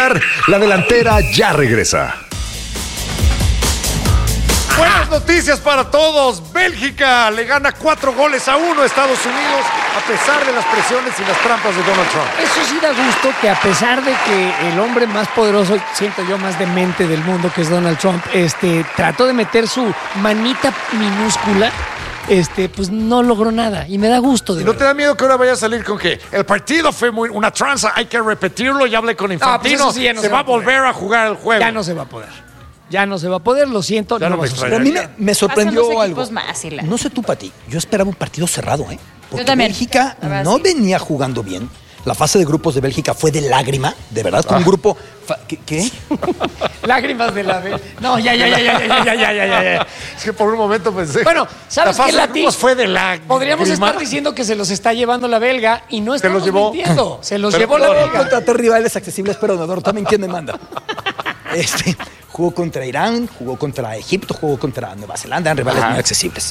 escuchar. La delantera ya regresa. Buenas noticias para todos. Bélgica le gana 4-1 a Estados Unidos a pesar de las presiones y las trampas de Donald Trump. Eso sí da gusto que a pesar de que el hombre más poderoso, siento yo, más demente del mundo, que es Donald Trump, trató de meter su manita minúscula, pues no logró nada. Y me da gusto. ¿Y no te da miedo que ahora vaya a salir con que el partido fue una tranza, hay que repetirlo? Ya hablé con Infantino, pues sí, no se va a volver a jugar el juego. Ya no se va a poder. Ya no se va a poder, lo siento. Ya no me Pero a mí me sorprendió algo. Más, No sé tú, Pati. Yo esperaba un partido cerrado, ¿eh? Porque Yo también. Bélgica La verdad, no sí. venía jugando bien. La fase de grupos de Bélgica fue de lágrima, de verdad, con un grupo... ¿Qué? Lágrimas de la vez. No, ya. Es que por un momento pensé. Bueno, ¿sabes la qué, fase de Lati? grupos fue de la Podríamos grima. estar diciendo que se los está llevando la belga y no Se los estamos llevó. mintiendo. Se los Pero llevó la no, belga. Contra tres rivales accesibles, pero Nador también, ¿quién me manda? Jugó contra Irán, jugó contra Egipto, jugó contra Nueva Zelanda, en rivales muy accesibles.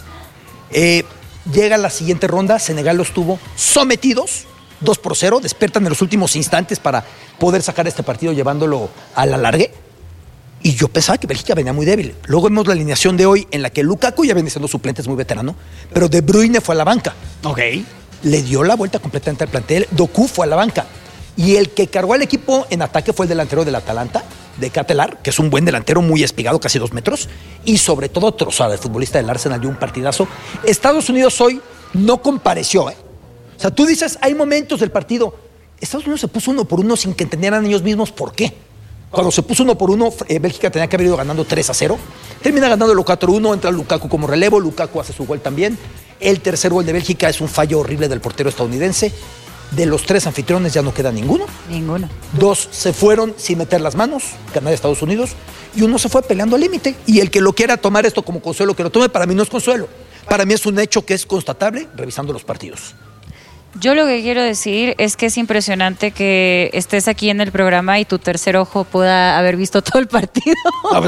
Llega la siguiente ronda, Senegal los tuvo sometidos, 2-0, despiertan en los últimos instantes para poder sacar este partido llevándolo a la largue. Y yo pensaba que Bélgica venía muy débil. Luego vemos la alineación de hoy en la que Lukaku ya viene siendo suplente, es muy veterano, pero De Bruyne fue a la banca. Ok. Le dio la vuelta completamente al plantel. Doku fue a la banca. Y el que cargó al equipo en ataque fue el delantero del Atalanta, de Catelar, que es un buen delantero, muy espigado, casi 2 metros. Y sobre todo Trossard, el futbolista del Arsenal, dio un partidazo. Estados Unidos hoy no compareció, ¿eh? O sea, tú dices, hay momentos del partido. Estados Unidos se puso 1-1 sin que entendieran ellos mismos por qué. Cuando se puso 1-1, Bélgica tenía que haber ido ganando 3-0. Termina ganando el 4-1, entra Lukaku como relevo. Lukaku hace su gol también. El tercer gol de Bélgica es un fallo horrible del portero estadounidense. De los 3 anfitriones ya no queda ninguno. Ninguno. 2 se fueron sin meter las manos, Canadá y Estados Unidos, y uno se fue peleando al límite. Y el que lo quiera tomar esto como consuelo, que lo tome, para mí no es consuelo. Para mí es un hecho que es constatable revisando los partidos. Yo lo que quiero decir es que es impresionante que estés aquí en el programa y tu tercer ojo pueda haber visto todo el partido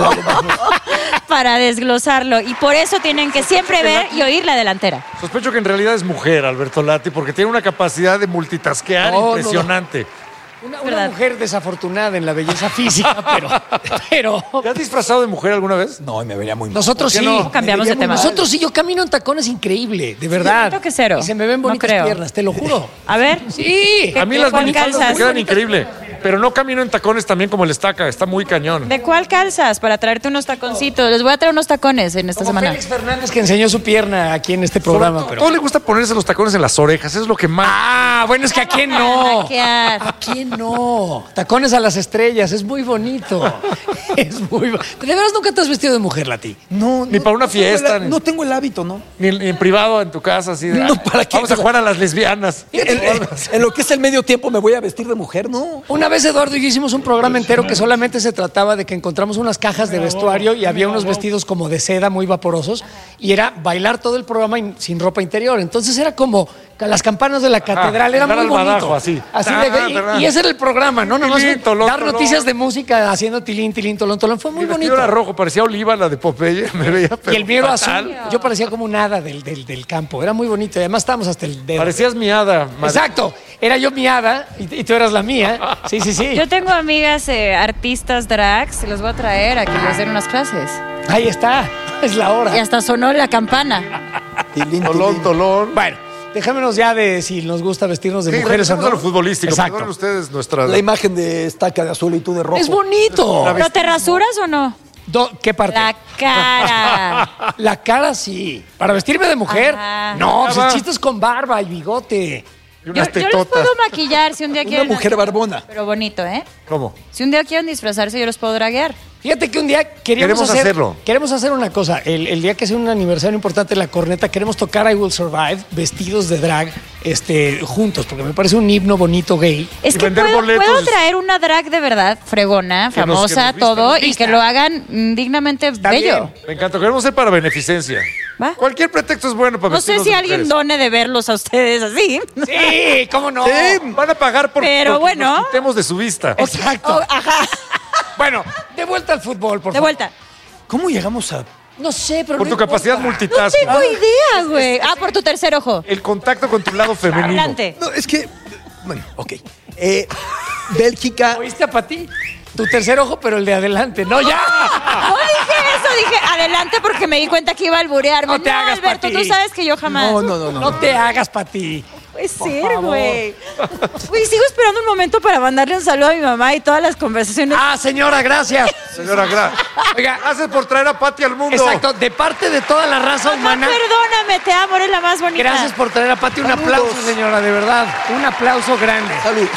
para desglosarlo. Y por eso tienen que siempre ver y oír la delantera. Sospecho que en realidad es mujer, Alberto Lati, porque tiene una capacidad de multitasquear impresionante. Una mujer desafortunada en la belleza física, pero ¿Te has disfrazado de mujer alguna vez? No, y me vería muy mal. nosotros ¿Por sí. qué no? Cambiamos de tema. Nosotros sí, yo camino en tacones increíble, de verdad. Yo creo que cero. Y se me ven No bonitas creo. piernas, te lo juro. A ver. Sí. A mí las ¿Cuál minifaldas me calzas? quedan increíble, pero no camino en tacones también como el Estaca, está muy cañón. ¿De cuál calzas? Para traerte unos taconcitos. Les voy a traer unos tacones en esta Como semana. Félix Fernández, que enseñó su pierna aquí en este programa. A Pero... todos le gusta ponerse los tacones en las orejas, es lo que más... Ah, bueno, es que a quién no. Hackear. ¿A quién no? Tacones a las estrellas, es muy bonito. Es muy bonito. ¿De veras nunca te has vestido de mujer, Lati? No, Ni para una fiesta, ni- No tengo el hábito, ¿no? Ni en privado, en tu casa, así de... No, "Ah, ¿para qué? vamos a jugar a las lesbianas. En lo que es el medio tiempo me voy a vestir de mujer, ¿no? Una vez Eduardo y yo hicimos un programa entero que solamente se trataba de que encontramos unas cajas de vestuario y había unos vestidos como de seda muy vaporosos y era bailar todo el programa sin ropa interior. Entonces era como las campanas de la catedral, era llegar muy al bonito. badajo, así. Y ese era el programa, ¿no? Nada más Tilín, tolón, dar tolón. noticias de música haciendo tilín, tilín, tolón, tolón. Fue muy Mi vestido bonito. era rojo, parecía Oliva, la de Popeye, me veía Y pero el mío era fatal. azul. Yo parecía como un hada del campo. Era muy bonito. Y además estábamos hasta el dedo. Parecías mi hada. madre. Exacto. Era yo mi hada y tú eras la mía. Sí, sí, sí. Yo tengo amigas artistas drags, se los voy a traer a que les den unas clases. Ahí está. Es la hora. Y hasta sonó la campana. Tilín, Tolón, tilín. tolón. Bueno, dejémonos ya de si nos gusta vestirnos de Sí, mujeres o regresemos no. a lo futbolístico. Exacto. Perdonen ustedes nuestra... La imagen de Estaca de azul y tú de rojo. Es bonito. ¿Pero te rasuras o no? ¿Qué parte? La cara. La cara sí. ¿Para vestirme de mujer? Ajá. No, pues Ya el va. chiste es con barba y bigote. Y Yo, unas yo les tetotas. puedo maquillar si un día Una quieren. mujer barbona. Pero bonito, ¿eh? ¿Cómo? Si un día quieren disfrazarse, yo los puedo draguear. Fíjate que un día Queremos hacerlo. Queremos hacer una cosa. El día que sea un aniversario importante de La Corneta, queremos tocar I Will Survive vestidos de drag juntos, porque me parece un himno bonito gay. Es Y que vender puedo boletos. traer una drag de verdad, fregona, Que nos famosa, vista, todo, nos y vista. que lo hagan dignamente Está bello. bien. Me encanta. Queremos ser para beneficencia. ¿Va? Cualquier pretexto es bueno para No sé vestirnos si de alguien mujeres. done de verlos a ustedes así. Sí, ¿cómo no? Sí, van a pagar por Pero porque bueno. nos quitemos de su vista. Exacto. Oh, ajá. Bueno, de vuelta al fútbol, por De favor. vuelta. ¿Cómo llegamos a...? No sé, pero Por no tu capacidad importa. No multitasking. tengo idea, güey. Ah, por tu tercer ojo. El contacto con tu lado femenino. Adelante. No, es que... Bueno, ok. Bélgica. ¿Oíste a Pati? Tu tercer ojo, pero el de adelante. ¡No, ya! No dije eso, dije adelante porque me di cuenta que iba a alburearme. No te hagas, Alberto, Pati. tú sabes que yo jamás. No. No te hagas, Pati. Puede ser, favor. güey. Güey, sigo esperando un momento para mandarle un saludo a mi mamá y todas las conversaciones. Ah, señora, gracias. Señora Oiga, gracias por traer a Pati al mundo. exacto, de parte de toda la raza Mamá, humana. perdóname, te amo, eres la más bonita. Gracias por traer a Pati. Un Saludos. aplauso, señora, de verdad. Un aplauso grande. Saludos.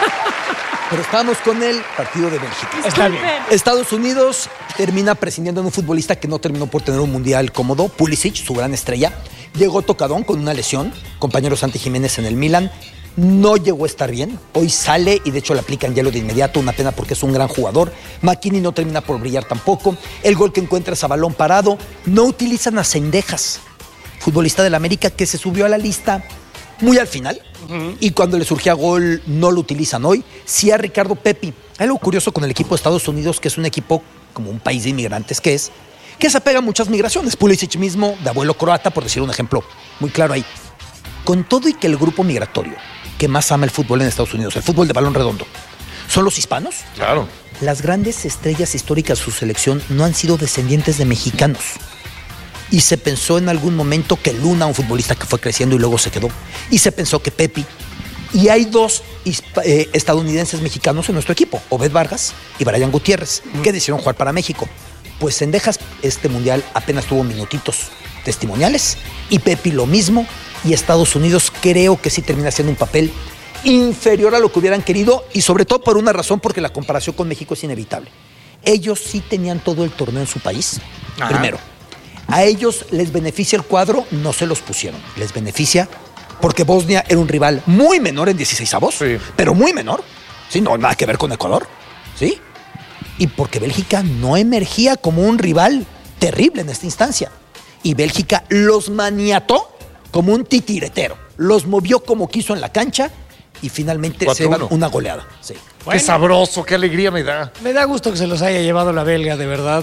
Pero estábamos con el partido de Bélgica. Está bien. Estados Unidos termina prescindiendo de un futbolista que no terminó por tener un mundial cómodo, Pulisic, su gran estrella. Llegó tocadón con una lesión, compañero Santi Jiménez en el Milan. No llegó a estar bien. Hoy sale y de hecho le aplican hielo de inmediato. Una pena porque es un gran jugador. McKinney no termina por brillar tampoco. El gol que encuentra es a balón parado. No utilizan a Cendejas, futbolista del América que se subió a la lista muy al final. Y cuando le surgía gol no lo utilizan hoy. Sí a Ricardo Pepi. Hay algo curioso con el equipo de Estados Unidos, que es un equipo como un país de inmigrantes que se apega a muchas migraciones. Pulisic mismo, de abuelo croata, por decir un ejemplo muy claro ahí. Con todo y que el grupo migratorio que más ama el fútbol en Estados Unidos, el fútbol de balón redondo, son los hispanos. Claro. Las grandes estrellas históricas de su selección no han sido descendientes de mexicanos. Y se pensó en algún momento que Luna, un futbolista que fue creciendo y luego se quedó. Y se pensó que Pepi. Y hay dos estadounidenses mexicanos en nuestro equipo, Obed Vargas y Brian Gutiérrez, que decidieron jugar para México. Pues Cendejas este mundial apenas tuvo minutitos testimoniales y Pepi lo mismo. Y Estados Unidos creo que sí termina siendo un papel inferior a lo que hubieran querido y sobre todo por una razón, porque la comparación con México es inevitable. Ellos sí tenían todo el torneo en su país, primero. A ellos les beneficia el cuadro, no se los pusieron. Les beneficia porque Bosnia era un rival muy menor en 16avos, Sí. pero muy menor. Sí, no, nada que ver con Ecuador. ¿Sí? Y porque Bélgica no emergía como un rival terrible en esta instancia. Y Bélgica los maniató como un titiretero. Los movió como quiso en la cancha y finalmente se 4-1. llevan una goleada. Sí. Qué sabroso, qué alegría me da. Me da gusto que se los haya llevado la belga, de verdad,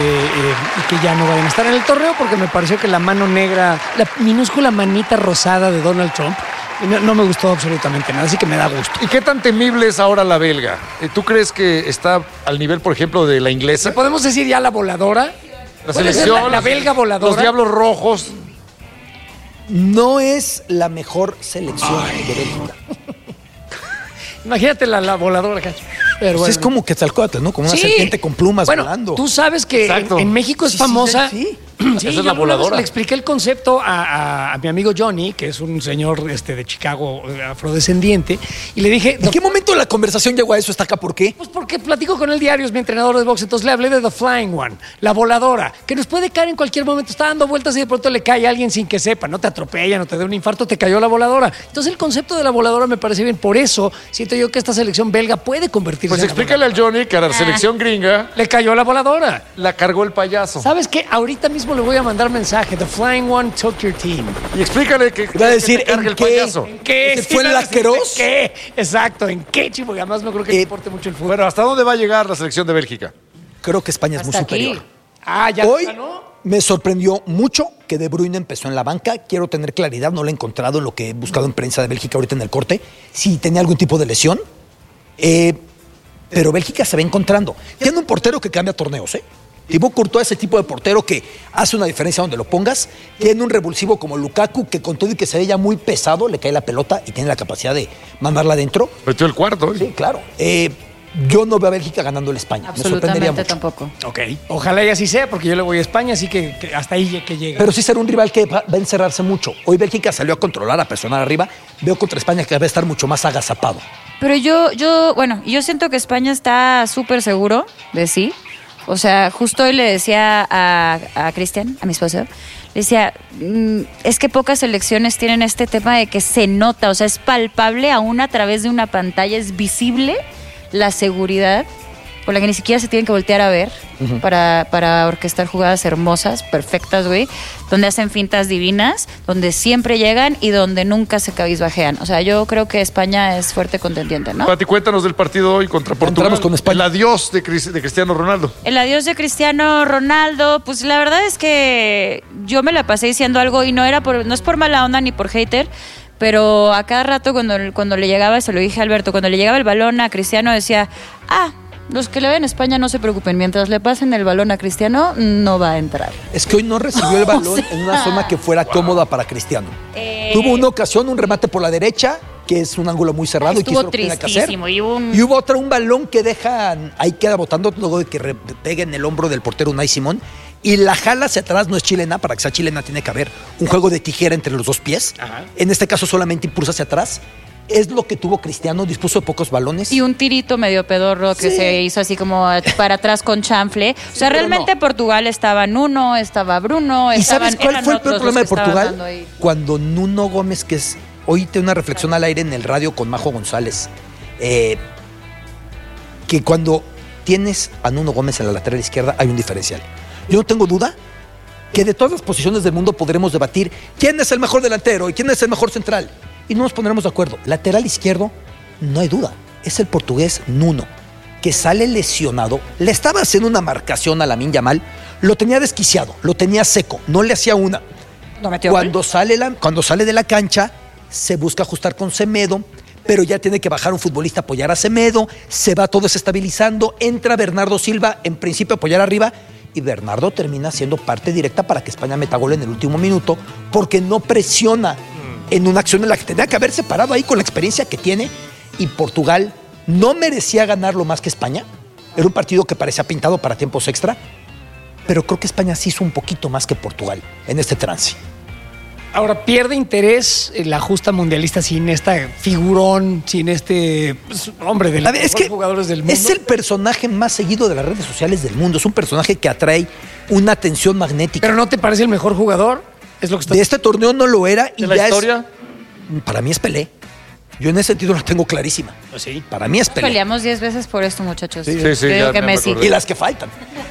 y que ya no vayan a estar en el torneo, porque me pareció que la mano negra, la minúscula manita rosada de Donald Trump, no me gustó absolutamente nada, así que me da gusto. ¿Y qué tan temible es ahora la belga? ¿Tú crees que está al nivel, por ejemplo, de la inglesa? ¿Podemos decir ya la voladora? La ¿Puede ser selección, la belga voladora? Los Diablos Rojos. No es la mejor selección de Bélgica. Imagínate la voladora acá. Pero Pues bueno. es como Quetzalcóatl, ¿no? Como una Sí. serpiente con plumas Bueno, volando. tú sabes que Exacto. en México es Sí, sí, famosa. sí. Sí, Esa es yo la alguna vez voladora. Le expliqué el concepto a mi amigo Johnny, que es un señor de Chicago, afrodescendiente, y le dije, ¿En qué momento la conversación llegó a eso? ¿Está acá por qué? pues porque platico con él diario, es mi entrenador de box, entonces le hablé de The Flying One, la voladora, que nos puede caer en cualquier momento, está dando vueltas y de pronto le cae a alguien sin que sepa, no te atropella, no te dé un infarto, te cayó la voladora. Entonces el concepto de la voladora me parece bien, por eso siento yo que esta selección belga puede convertirse Pues en la explícale al Johnny que a la selección gringa voladora. Le cayó la voladora. la cargó el payaso. ¿Sabes qué? Ahorita mismo le voy a mandar mensaje. The Flying One took your team. Y explícale que, Iba a decir, que te cargue ¿en el qué? payaso. ¿En qué? ¿Ese fue el asqueroso? ¿En qué? Exacto, ¿en qué, chico? Además no creo que le importe mucho el fútbol. Bueno, ¿hasta dónde va a llegar la selección de Bélgica? Creo que España es muy Hasta aquí. superior. Ah, ya Hoy ganó. me sorprendió mucho que De Bruyne empezó en la banca. Quiero tener claridad, no lo he encontrado en lo que he buscado en prensa de Bélgica ahorita en el corte. Si tenía algún tipo de lesión. Pero Bélgica se va encontrando. Tiene un portero que cambia torneos, ¿eh? Thibaut Courtois, ese tipo de portero que hace una diferencia donde lo pongas. Tiene un revulsivo como Lukaku, que con todo y que se ve ya muy pesado, le cae la pelota y tiene la capacidad de mandarla adentro. Metió el cuarto. ¿eh? Sí, claro. Yo no veo a Bélgica ganando la España. Me sorprendería Absolutamente mucho. tampoco. Ok. Ojalá y así sea, porque yo le voy a España, así que hasta ahí que llega. Pero sí será un rival que va a encerrarse mucho. Hoy Bélgica salió a controlar, a presionar arriba. Veo contra España que va a estar mucho más agazapado. Pero bueno, yo siento que España está súper seguro de sí. O sea, justo hoy le decía a Cristian, a mi esposo, le decía, es que pocas selecciones tienen este tema de que se nota, o sea, es palpable aún a través de una pantalla, es visible la seguridad por la que ni siquiera se tienen que voltear a ver para orquestar jugadas hermosas, perfectas, güey, donde hacen fintas divinas, donde siempre llegan y donde nunca se cabizbajean. O sea, yo creo que España es fuerte contendiente, ¿no? Pati, cuéntanos del partido hoy contra Portugal. Entramos con España. El adiós de Cristiano Ronaldo. El adiós de Cristiano Ronaldo, pues la verdad es que yo me la pasé diciendo algo y no es por mala onda ni por hater, pero a cada rato cuando le llegaba, se lo dije a Alberto, cuando le llegaba el balón a Cristiano decía, los que le ven en España no se preocupen, mientras le pasen el balón a Cristiano, no va a entrar. Es que hoy no recibió el balón en una zona que fuera cómoda para Cristiano. Tuvo una ocasión, un remate por la derecha, que es un ángulo muy cerrado y quiso lo que tenía que hacer. Y hubo otra, un balón que ahí queda botando luego de que pegue en el hombro del portero Unai Simón y la jala hacia atrás. No es chilena, para que sea chilena tiene que haber un juego de tijera entre los dos pies. Ajá. En este caso solamente impulsa hacia atrás. Es lo que tuvo Cristiano, dispuso de pocos balones. Y un tirito medio pedorro que se hizo así como para atrás con chanfle. O sea, realmente Portugal estaba Nuno, estaba Bruno. ¿Y sabes cuál fue el peor problema de Portugal? Cuando Nuno Gómez, que es... Hoy tengo una reflexión al aire en el radio con Majo González, que cuando tienes a Nuno Gómez en la lateral izquierda hay un diferencial. Yo no tengo duda que de todas las posiciones del mundo podremos debatir quién es el mejor delantero y quién es el mejor central. Y no nos pondremos de acuerdo. Lateral izquierdo, no hay duda, es el portugués Nuno, que sale lesionado. Le estaba haciendo una marcación a Lamine Yamal, lo tenía desquiciado, lo tenía seco, no le hacía una. Cuando sale de la cancha, se busca ajustar con Semedo, pero ya tiene que bajar un futbolista a apoyar a Semedo, se va todo desestabilizando, entra Bernardo Silva, en principio a apoyar arriba, y Bernardo termina siendo parte directa para que España meta gol en el último minuto, porque no presiona en una acción en la que tenía que haberse parado ahí con la experiencia que tiene, y Portugal no merecía ganarlo más que España. Era un partido que parecía pintado para tiempos extra, pero creo que España sí hizo un poquito más que Portugal en este trance. Ahora, pierde interés la justa mundialista sin esta figurón, sin este hombre de los mejores jugadores del mundo. Es el personaje más seguido de las redes sociales del mundo. Es un personaje que atrae una atención magnética. ¿Pero no te parece el mejor jugador? Es lo que de este torneo no lo era. ¿De la historia? Para mí es Pelé. Yo en ese sentido la tengo clarísima. Sí. Para mí es Pelé. Peleamos 10 veces por esto, muchachos. Sí, Yo digo que Messi. Y las que faltan.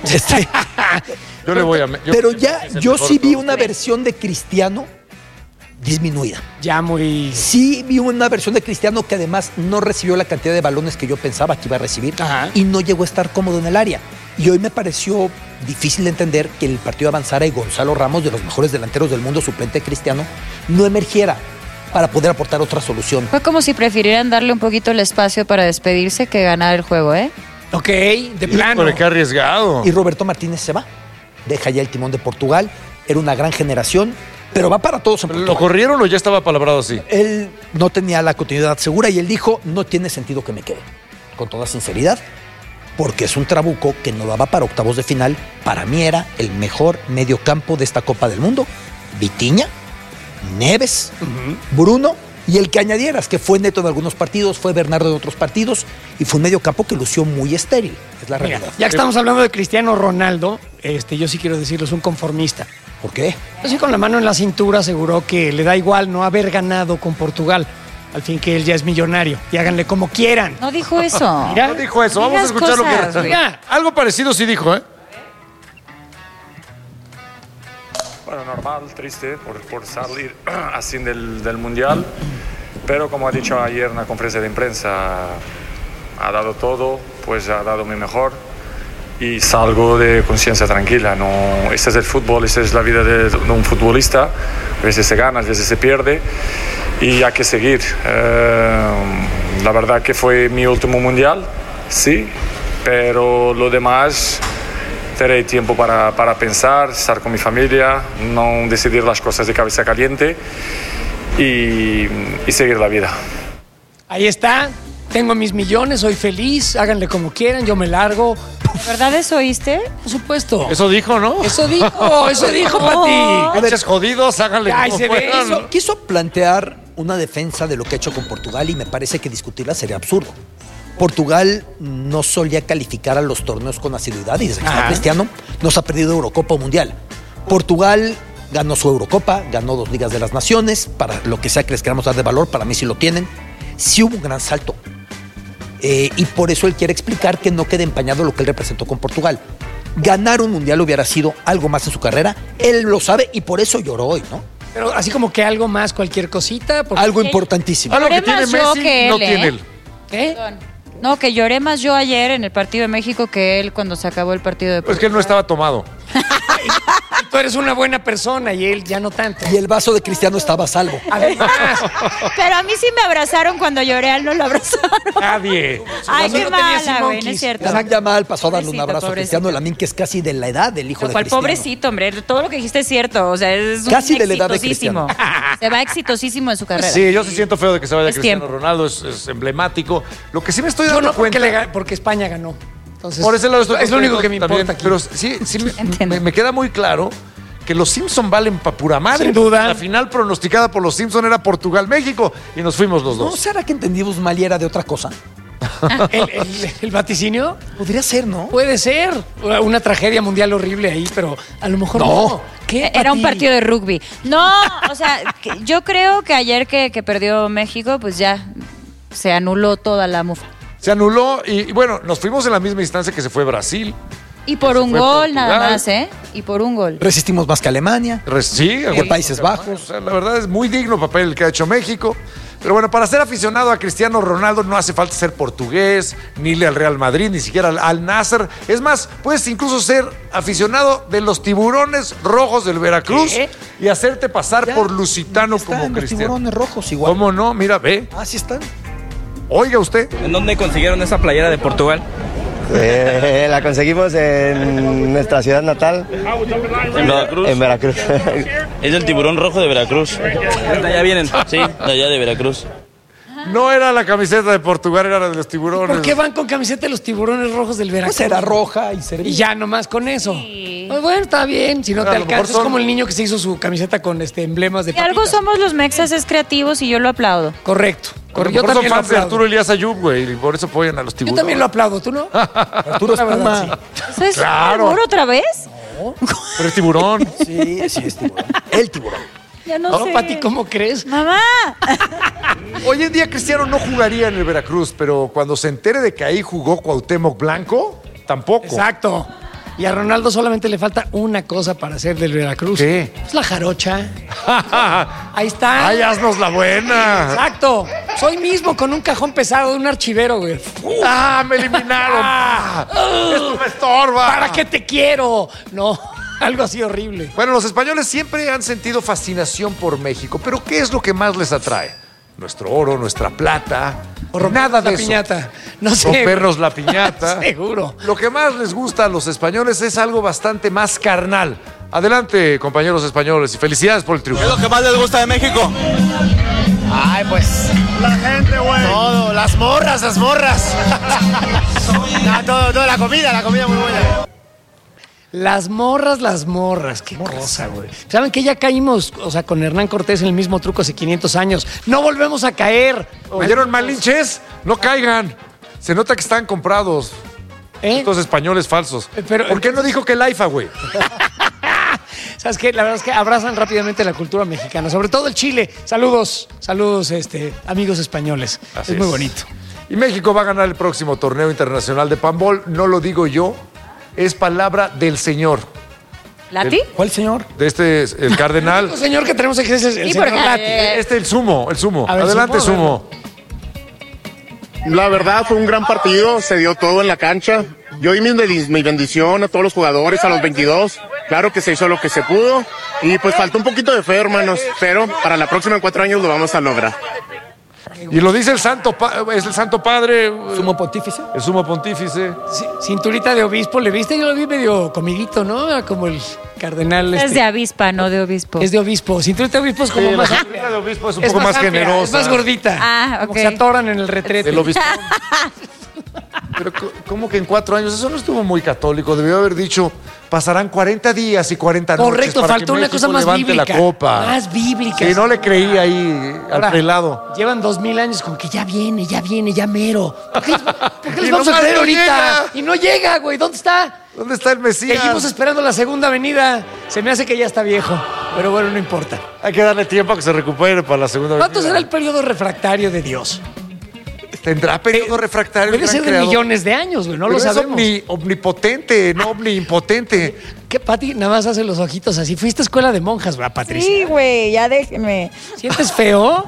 Yo le voy a... Pero ya, yo sí vi una versión de Cristiano disminuida. Ya muy... Sí vi una versión de Cristiano que además no recibió la cantidad de balones que yo pensaba que iba a recibir. Ajá. Y no llegó a estar cómodo en el área. Y hoy me pareció difícil de entender que el partido avanzara y Gonzalo Ramos, de los mejores delanteros del mundo, suplente de Cristiano, no emergiera para poder aportar otra solución. Fue como si prefirieran darle un poquito el espacio para despedirse que ganar el juego, ¿eh? Ok, de plano. Pero qué arriesgado. Y Roberto Martínez se va. Deja ya el timón de Portugal. Era una gran generación, pero va para todos en Portugal. ¿Lo corrieron o ya estaba palabrado así? Él no tenía la continuidad segura y él dijo, no tiene sentido que me quede. Con toda sinceridad, porque es un trabuco que no daba para octavos de final. Para mí era el mejor mediocampo de esta Copa del Mundo. Vitinha, Neves, Bruno y el que añadieras, que fue Neto de algunos partidos, fue Bernardo de otros partidos y fue un mediocampo que lució muy estéril. Es la realidad. Mira, ya que estamos hablando de Cristiano Ronaldo, yo sí quiero decirlo, es un conformista. ¿Por qué? Así con la mano en la cintura aseguró que le da igual no haber ganado con Portugal. Al fin que él ya es millonario y háganle como quieran. No dijo eso. Mira, no dijo eso. Vamos a escuchar cosas, lo que... Algo parecido sí dijo, ¿eh? Bueno, normal, triste por salir así del Mundial, pero como ha dicho ayer en la conferencia de prensa, ha dado todo, pues ha dado mi mejor y salgo de conciencia tranquila. No, este es el fútbol, esta es la vida de un futbolista, a veces se gana, a veces se pierde y hay que seguir. La verdad que fue mi último Mundial, sí, pero lo demás... Tendré tiempo para pensar, estar con mi familia, no decidir las cosas de cabeza caliente y seguir la vida. Ahí está, tengo mis millones, soy feliz, háganle como quieran, yo me largo. ¿Verdad eso oíste? Por supuesto. Eso dijo, ¿no? Eso dijo, Pati. Pinches jodidos, háganle como puedan. Quiso plantear una defensa de lo que ha hecho con Portugal y me parece que discutirla sería absurdo. Portugal no solía calificar a los torneos con asiduidad y desde que está Cristiano nos ha perdido Eurocopa o Mundial. Portugal ganó su Eurocopa, ganó 2 Ligas de las Naciones, para lo que sea que les queramos dar de valor, para mí sí lo tienen. Sí hubo un gran salto. Y por eso él quiere explicar que no quede empañado lo que él representó con Portugal. Ganar un Mundial hubiera sido algo más en su carrera, él lo sabe y por eso lloró hoy, ¿no? Pero así como que algo más, cualquier cosita. Algo importantísimo. Algo que tiene Messi, no tiene él. ¿Qué? No, que lloré más yo ayer en el partido de México que él cuando se acabó el partido de Portugal. Pues que él no estaba tomado. Tú eres una buena persona y él ya no tanto. Y el vaso de Cristiano estaba a salvo. Además, Pero a mí sí me abrazaron cuando lloré, a él no lo abrazaron. Nadie. Ay, no qué tenía mala, sin güey, no monkeys. es cierto. Isaac Yamal pasó a darle un Pobrecito, abrazo a pobrecito. Cristiano Lamín, que es casi de la edad del hijo de ¿Cuál Cristiano. pobrecito, hombre? Todo lo que dijiste es cierto. O sea, es Casi un de la edad de exitosísimo. Se va exitosísimo en su carrera. Sí, yo sí siento feo de que se vaya Es Cristiano tiempo. Ronaldo, es emblemático. Lo que sí me estoy yo dando no porque, cuenta... porque España ganó. Entonces, Por ese lado estoy es lo único contento que me también, importa aquí. Pero sí Entiendo. me queda muy claro que los Simpson valen pa' pura madre. Sin duda. La final pronosticada por los Simpson era Portugal-México y nos fuimos los ¿No dos. será que entendimos mal y era de otra cosa? ¿El vaticinio? Podría ser, ¿no? Puede ser. Una tragedia mundial horrible ahí, pero a lo mejor no. ¿Qué, Era un Pati? partido de rugby. No, o sea, yo creo que ayer que perdió México, pues ya se anuló toda la mufa. Se anuló y bueno, nos fuimos en la misma instancia que se fue Brasil. Y por un fue gol nada Portugal. más, ¿eh? Y por un gol. Resistimos más que Alemania. Sí, Que Países Bajos. O sea, la verdad es muy digno papel el que ha hecho México. Pero bueno, para ser aficionado a Cristiano Ronaldo no hace falta ser portugués, ni irle al Real Madrid, ni siquiera al Nasser. Es más, puedes incluso ser aficionado de los Tiburones Rojos del Veracruz ¿Qué? y hacerte pasar Ya, por lusitano están como los Cristiano. tiburones rojos igual. ¿Cómo no? Mira, ve. Ah, sí están. Oiga usted. ¿En dónde consiguieron esa playera de Portugal? La conseguimos en nuestra ciudad natal, ¿En Veracruz? en Veracruz. Es del tiburón rojo de Veracruz. ¿De allá vienen? Sí, de allá de Veracruz. No era la camiseta de Portugal, era la de los tiburones. ¿Por qué van con camiseta de los Tiburones Rojos del Veracruz? Pues era roja y servía. Y ya nomás con eso. Pues bueno, está bien. Si no Pero te a lo mejor alcanza, es son- como el niño que se hizo su camiseta con emblemas de Y algo papitas. somos los mexas es creativos y yo lo aplaudo. Correcto. A lo Yo mejor son también lo fans de aplaudo. Arturo Elías Ayub, güey, y por eso apoyan a los Yo tiburones. también lo aplaudo, ¿tú no? Arturo La verdad, Espuma. ¿Eso es Claro. seguro otra vez? Pero es tiburón. Sí, sí, es tiburón. El tiburón. Ya no, No, sé. Pati, ¿cómo crees? Mamá. Hoy en día Cristiano no jugaría en el Veracruz, pero cuando se entere de que ahí jugó Cuauhtémoc Blanco, tampoco. Exacto. Y a Ronaldo solamente le falta una cosa para ser del Veracruz. ¿Qué? Es la jarocha. Ahí está. ¡Ay, haznos la buena! Exacto. Soy mismo con un cajón pesado de un archivero, güey. ¡Ah, me eliminaron! ¡Esto me estorba! ¿Para qué te quiero? No, algo así horrible. Bueno, los españoles siempre han sentido fascinación por México, pero ¿qué es lo que más les atrae? Nuestro oro, nuestra plata. O romper Nada de la eso. piñata. No sé. Rompernos la piñata. Seguro. Lo que más les gusta a los españoles es algo bastante más carnal. Adelante, compañeros españoles, y felicidades por el triunfo. ¿Qué es lo que más les gusta de México? Ay, pues. La gente, güey. Todo, las morras, las morras. No, todo, la comida muy buena. Las morras, qué cosa, güey. ¿Saben que ya caímos, o sea, con Hernán Cortés en el mismo truco hace 500 años? No volvemos a caer. ¿Oyeron, malinches? No caigan. Se nota que están comprados. ¿Eh? Estos españoles falsos. Pero- ¿Por qué no dijo que el AIFA, güey? ¿Sabes qué? La verdad es que abrazan rápidamente la cultura mexicana, sobre todo el Chile. Saludos, amigos españoles. Así es muy es. bonito. Y México va a ganar el próximo torneo internacional de panbol. No lo digo yo, es palabra del señor. ¿Lati? ¿Cuál señor? De este, el cardenal. El señor que tenemos aquí es el Sí, señor porque- Lati. El sumo. A ver, Adelante, sumo, sumo. La verdad fue un gran partido, se dio todo en la cancha. Yo di mi bendición a todos los jugadores, a los 22. Claro que se hizo lo que se pudo y pues faltó un poquito de fe, hermanos, pero para la próxima en 4 años lo vamos a lograr. Y lo dice es el Santo Padre, ¿Sumo pontífice? el sumo pontífice. Sí, cinturita de obispo, ¿le viste? Yo lo vi medio comidito, ¿no? Era como el cardenal. Es de avispa, no de obispo. Es de obispo. Cinturita de obispo es como Sí, más la amplia. cinturita de obispo es un poco más amplia, generosa. Es más gordita. Ah, Como ok. que se atoran en el retrete. El obispo. Pero ¿cómo que en 4 años? Eso no estuvo muy católico. Debió haber dicho, pasarán 40 días y 40 noches. Correcto, para faltó que una cosa México más levante bíblica. la copa. Más bíblica. Sí, no le creí ahí Ahora, al prelado. Llevan 2000 años como que ya viene, ya mero. ¿Por qué Y les vamos a nomás creer no ahorita? llega. Y no llega, güey. ¿Dónde está? ¿Dónde está el Mesías? Seguimos esperando la segunda venida. Se me hace que ya está viejo. Pero bueno, no importa. Hay que darle tiempo a que se recupere para la segunda ¿Cuánto venida. será el periodo refractario de Dios? ¿Tendrá periodo refractario? Debe el gran ser de creador? millones de años, güey. No Pero lo es sabemos. omnipotente, no omniimpotente. ¿Qué, Pati? Nada más hace los ojitos así. Fuiste a escuela de monjas, ¿verdad, Patricia? Sí, güey, ya déjenme. ¿Sientes feo?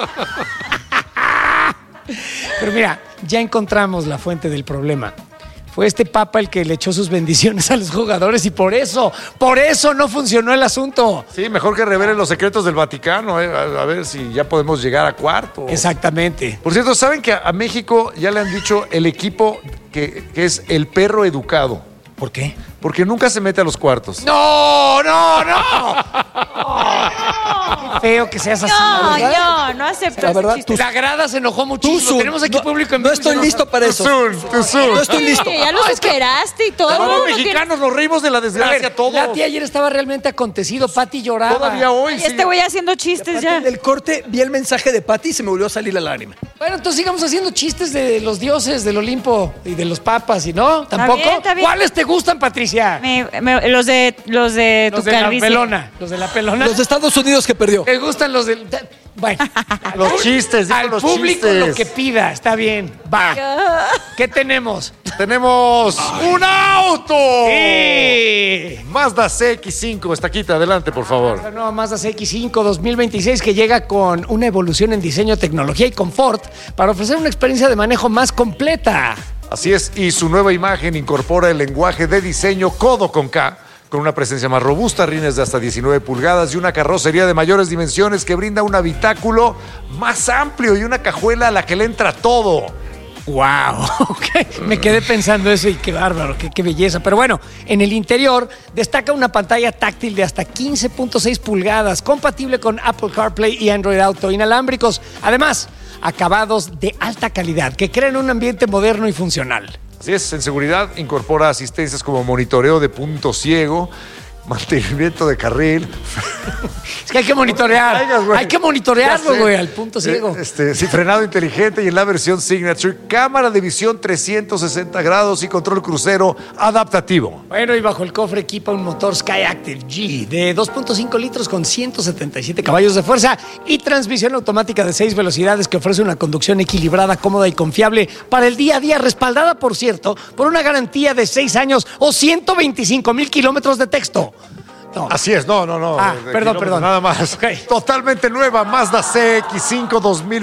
Pero mira, ya encontramos la fuente del problema. Fue este papa el que le echó sus bendiciones a los jugadores y por eso no funcionó el asunto. Sí, mejor que revelen los secretos del Vaticano, a ver si ya podemos llegar a cuarto. Exactamente. Por cierto, ¿saben que a México ya le han dicho el equipo que es el perro educado? ¿Por qué? Porque nunca se mete a los cuartos. ¡No! Qué feo que seas así. No acepto. La verdad, ese chiste. La grada se enojó muchísimo. Tenemos aquí público en No vivo. estoy listo para eso. No estoy listo. Ya los esperaste y todo. Todos No los mexicanos nos reímos de la A ver, desgracia, todos. Lati ayer estaba realmente acontecido. Pati lloraba. Todavía hoy. Y este güey haciendo chistes ya. Del corte vi el mensaje de Pati y se me volvió a salir la lágrima. Bueno, entonces sigamos haciendo chistes de los dioses del Olimpo y de los papas, ¿y no? ¿Tampoco? Está bien. ¿Cuáles te gustan, Patricia? Los de tu Los de la calvicie. pelona. Los de la pelona. Los de Estados Unidos que perdió. ¿Te gustan los del...? Bueno. Los chistes, digo, Al los público chistes. lo que pida, está bien. Va. ¿Qué tenemos? Tenemos un auto. ¡Sí! Mazda CX-5, Estaquita, adelante, por favor. La nueva Mazda CX-5 2026 que llega con una evolución en diseño, tecnología y confort para ofrecer una experiencia de manejo más completa. Así es, y su nueva imagen incorpora el lenguaje de diseño codo con K, con una presencia más robusta, rines de hasta 19 pulgadas y una carrocería de mayores dimensiones que brinda un habitáculo más amplio y una cajuela a la que le entra todo. ¡Wow! Okay. Me quedé pensando eso y qué bárbaro, qué belleza. Pero bueno, en el interior destaca una pantalla táctil de hasta 15.6 pulgadas, compatible con Apple CarPlay y Android Auto, inalámbricos. Además, acabados de alta calidad que crean un ambiente moderno y funcional. Así es, en seguridad incorpora asistencias como monitoreo de punto ciego, mantenimiento de carril. Es que hay que monitorear. Hay que monitorearlo, Ya sé. güey, al punto ciego. Sí, frenado inteligente y en la versión Signature, cámara de visión 360 grados y control crucero adaptativo. Bueno, y bajo el cofre equipa un motor Skyactiv G de 2.5 litros con 177 caballos de fuerza y transmisión automática de 6 velocidades que ofrece una conducción equilibrada, cómoda y confiable para el día a día, respaldada, por cierto, por una garantía de 6 años o 125,000 kilómetros de texto. No. Así es, no. Perdón. Nada más. Okay. Totalmente nueva Mazda CX-5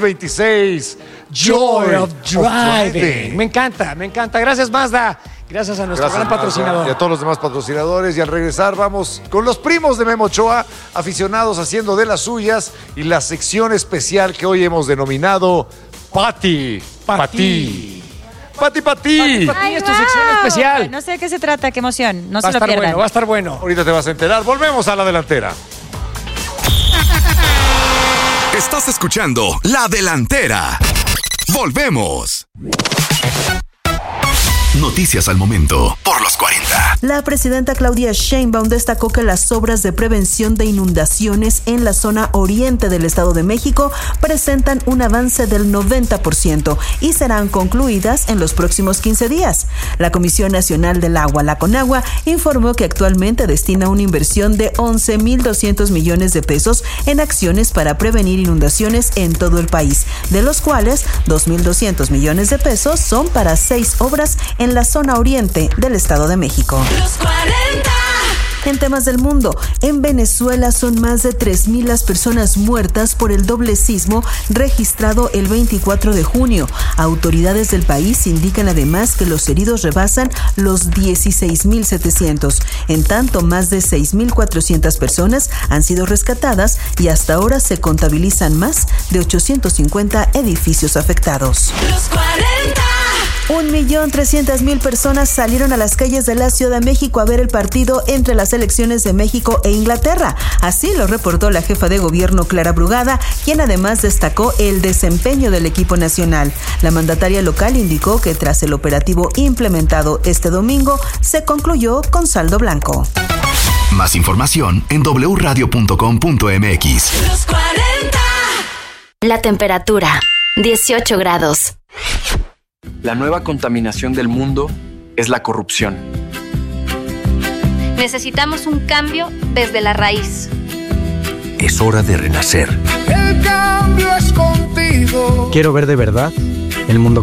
2026. Joy of driving. Me encanta. Gracias, Mazda. Gracias a nuestro gran patrocinador. Y a todos los demás patrocinadores. Y al regresar vamos con los primos de Memo Ochoa, aficionados haciendo de las suyas y la sección especial que hoy hemos denominado Pati. Pati, es tu sección especial. No sé de qué se trata, qué emoción. No se lo pierdan. Va a estar bueno. Ahorita te vas a enterar. Volvemos a la delantera. Estás escuchando La Delantera. Volvemos. Noticias al momento por los 40. La presidenta Claudia Sheinbaum destacó que las obras de prevención de inundaciones en la zona oriente del Estado de México presentan un avance del 90% y serán concluidas en los próximos 15 días. La Comisión Nacional del Agua, la CONAGUA, informó que actualmente destina una inversión de 11,200 millones de pesos en acciones para prevenir inundaciones en todo el país, de los cuales 2,200 millones de pesos son para 6 obras en la zona oriente del Estado de México. Los 40. En temas del mundo, en Venezuela son más de 3,000 las personas muertas por el doble sismo registrado el 24 de junio. Autoridades del país indican además que los heridos rebasan los 16,700. En tanto, más de 6,400 personas han sido rescatadas y hasta ahora se contabilizan más de 850 edificios afectados. Los 40. 1,300,000 personas salieron a las calles de la Ciudad de México a ver el partido entre las selecciones de México e Inglaterra. Así lo reportó la jefa de gobierno Clara Brugada, quien además destacó el desempeño del equipo nacional. La mandataria local indicó que tras el operativo implementado este domingo, se concluyó con saldo blanco. Más información en wradio.com.mx. Los 40. La temperatura, 18 grados. La nueva contaminación del mundo es la corrupción. Necesitamos un cambio desde la raíz. Es hora de renacer. El cambio es contigo. Quiero ver de verdad el mundo